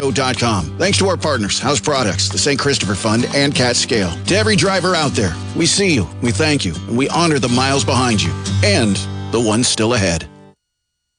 CatScaleAuto.com. Thanks to our partners, House Products, the St. Christopher Fund, and CatScale. To every driver out there, we see you, we thank you, and we honor the miles behind you and the ones still ahead.